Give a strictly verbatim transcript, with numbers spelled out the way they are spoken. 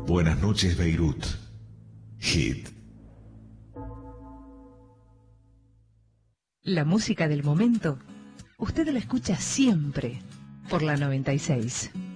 Buenas noches, Beirut. Hit. La música del momento, usted la escucha siempre por la noventa y seis.